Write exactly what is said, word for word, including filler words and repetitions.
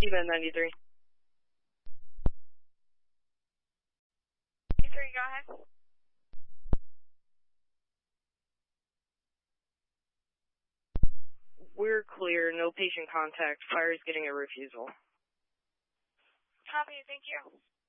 Event ninety-three. ninety-three, go ahead. We're clear. No patient contact. Fire is getting a refusal. Copy. Thank you.